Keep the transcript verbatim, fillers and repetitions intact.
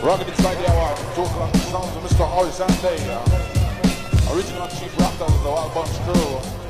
Rugged inside the hour, total on the sounds of Mister Horace and Day. Uh, original Chief Raptors, the Wild Bunch crew.